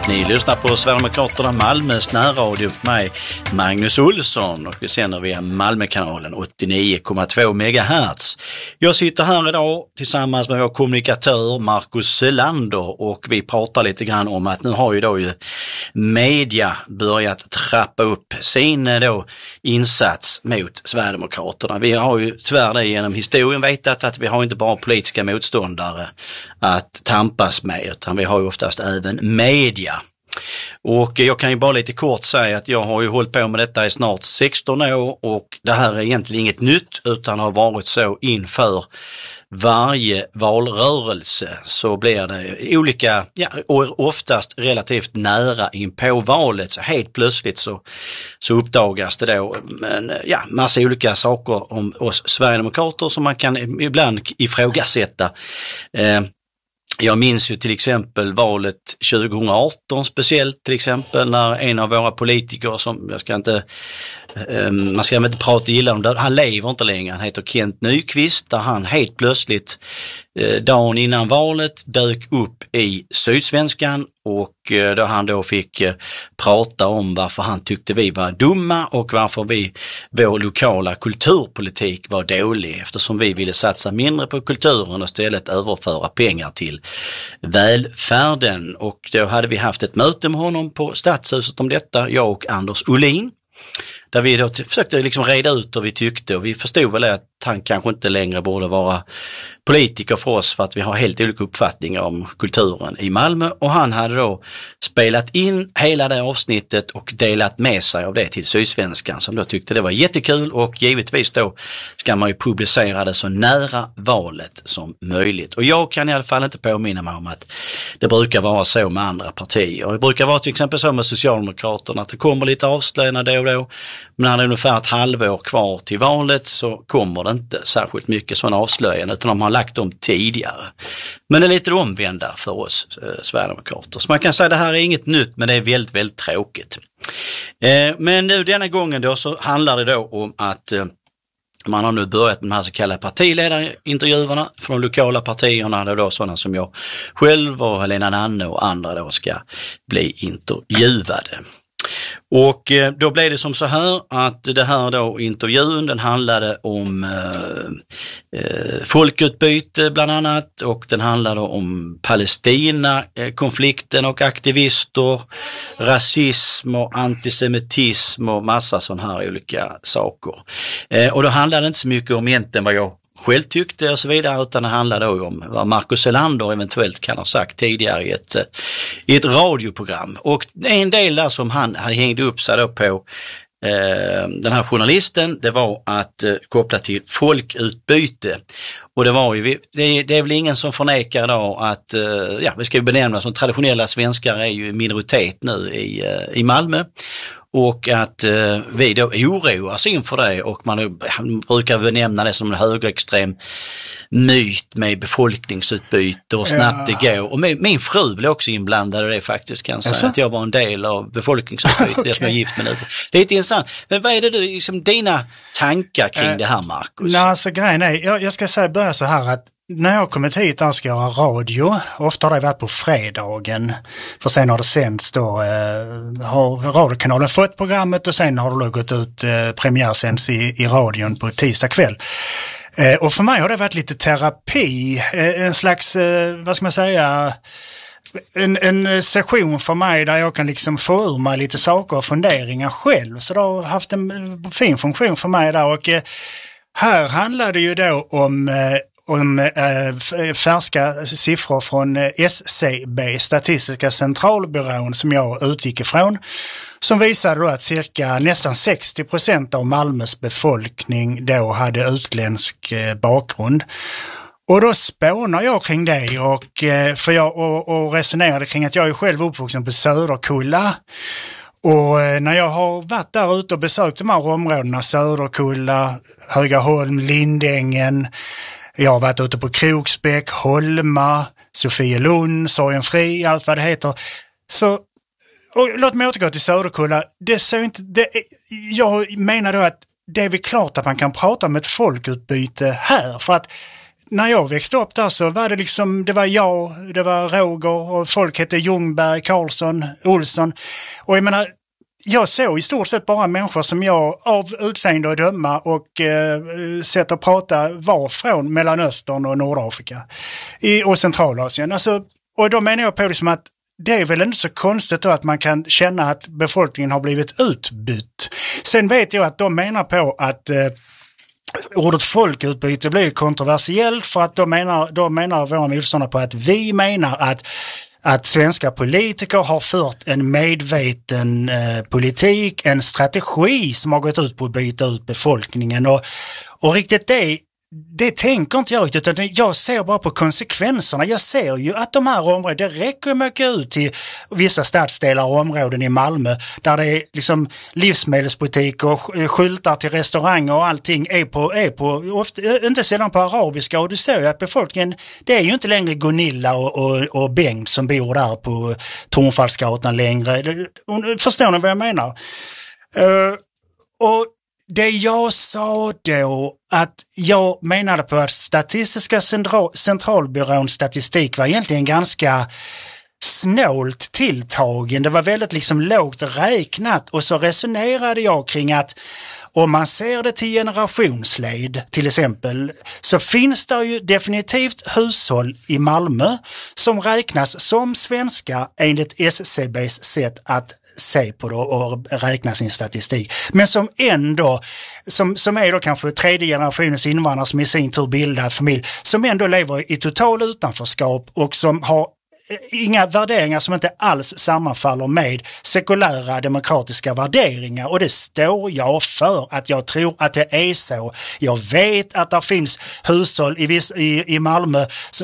Ni lyssnar på Sverigedemokraterna Malmös närradio med mig, Magnus Olsson, och vi sänder via Malmökanalen 89,2 MHz. Jag sitter här idag tillsammans med vår kommunikatör Marcus Selander och vi pratar lite grann om att nu har ju media börjat trappa upp sin insats mot Sverigedemokraterna. Vi har ju tyvärr det genom historien vetat att vi har inte bara politiska motståndare att tampas med, utan vi har ju oftast även media. Och jag kan ju bara lite kort säga att jag har ju hållit på med detta i snart 16 år och det här är egentligen inget nytt utan har varit så inför varje valrörelse så blir det olika, och oftast relativt nära in på valet, så helt plötsligt så uppdagas det då massa olika saker om oss Sverigedemokrater som man kan ibland ifrågasätta. Jag minns ju till exempel valet 2018 speciellt, till exempel när en av våra politiker som man ska inte prata illa om det, han lever inte längre, han heter Kent Nyqvist, där han helt plötsligt dagen innan valet dök upp i Sydsvenskan och då han då fick prata om varför han tyckte vi var dumma och varför vår lokala kulturpolitik var dålig, eftersom vi ville satsa mindre på kulturen och istället överföra pengar till välfärden. Och då hade vi haft ett möte med honom på Stadshuset om detta, jag och Anders Olin, där vi då försökte liksom reda ut vad vi tyckte, och vi förstod väl att han kanske inte längre borde vara politiker för oss för att vi har helt olika uppfattningar om kulturen i Malmö, och han hade då spelat in hela det avsnittet och delat med sig av det till Sydsvenskan som då tyckte det var jättekul, och givetvis då ska man ju publicera det så nära valet som möjligt. Och jag kan i alla fall inte påminna mig om att det brukar vara så med andra partier. Det brukar vara till exempel så med Socialdemokraterna att det kommer lite avslöjanden då och då, men när det är ungefär ett halvår kvar till valet så kommer det inte särskilt mycket sådana avslöjanden, utan de har lagt dem tidigare. Men det är lite omvända för oss Sverigedemokrater. Så man kan säga att det här är inget nytt, men det är väldigt, väldigt tråkigt. Men nu denna gången då så handlar det då om att man har nu börjat med de här så kallade partiledarintervjuerna för de lokala partierna. Det är då sådana som jag själv och Helena Nanne och andra då ska bli intervjuade. Och då blev det som så här att det här då intervjun, den handlade om folkutbyte bland annat, och den handlade om Palestina, konflikten och aktivister, rasism och antisemitism och massa sådana här olika saker. Och då handlade det inte så mycket om egentligen vad jag själv tyckte och så vidare, utan det handlade då om vad Marcus Selander eventuellt kan ha sagt tidigare i ett radioprogram. Och en del där som han hängde upp sig då på den här journalisten, det var att koppla till folkutbyte. Och det var ju, det är väl ingen som förnekar då att, vi ska ju benämna som traditionella svenskar är ju minoritet nu i Malmö. Och att vi då oroas inför det, och man brukar benämna det som en högerextrem myt med befolkningsutbyte och snabbt det går. Och min fru blev också inblandad i det faktiskt, kan jag säga, att jag var en del av befolkningsutbyte, okay. Jag är gift med det. Det är lite intressant. Men vad är det liksom dina tankar kring det här, Marcus? Nej, alltså grejen är, jag ska börja så här att när jag kommit hit och ska göra radio, ofta har det varit på fredagen, för sen har det sänds då, har radiokanalen fått programmet och sen har det då gått ut premiärsänds i radion på tisdag kväll. Och för mig har det varit lite terapi, en slags, vad ska man säga, en session för mig där jag kan liksom få ur mig lite saker och funderingar själv, så det har haft en fin funktion för mig där. Och här handlar det ju då om färska siffror från SCB, Statistiska centralbyrån, som jag utgick ifrån, som visade då att nästan 60% av Malmös befolkning då hade utländsk bakgrund. Och då spånar jag kring det och resonerade kring att jag är själv uppvuxen på Söderkulla. Och när jag har varit där ute och besökt de här områdena, Söderkulla, Högaholm, Lindängen, jag har varit ute på Kroksbäck, Holma, Sofielund, Sorgenfri, allt vad det heter. Så, och låt mig återgå till Söderkulla. Jag menar då att det är väl klart att man kan prata om ett folkutbyte här, för att när jag växte upp där så var det liksom, det var jag, det var Roger och folk hette Ljungberg, Karlsson, Olsson. Och jag menar, jag såg i stort sett bara människor som jag av utseende och döma och sätt att prata var från Mellanöstern och Nordafrika och Centralasien. Alltså, och då menar jag på det som att det är väl inte så konstigt då att man kan känna att befolkningen har blivit utbytt. Sen vet jag att de menar på att ordet folkutbyte blir kontroversiellt för att då menar våra motståndare på att vi menar att svenska politiker har fört en medveten politik, en strategi som har gått ut på att byta ut befolkningen och riktigt det tänker inte jag riktigt, utan jag ser bara på konsekvenserna. Jag ser ju att de här områdena, det räcker mycket ut till vissa stadsdelar och områden i Malmö där det är liksom livsmedelsbutik och skyltar till restauranger och allting är på ofta, inte sällan på arabiska, och du ser ju att befolkningen, det är ju inte längre Gunilla och Bengt som bor där på Tornfallsgatan längre. Förstår ni vad jag menar? Och det jag sa då, att jag menade på att Statistiska centralbyråns statistik var egentligen ganska snålt tilltagen. Det var väldigt liksom lågt räknat, och så resonerade jag kring att om man ser det till generationsled till exempel, så finns det ju definitivt hushåll i Malmö som räknas som svenska enligt SCBs sätt att se på det och räkna sin statistik. Men som ändå, som är då kanske tredje generationens invandrare som i sin tur bildar familj, som ändå lever i total utanförskap och som har inga värderingar som inte alls sammanfaller med sekulära demokratiska värderingar, och det står jag för att jag tror att det är så. Jag vet att det finns hushåll i Malmö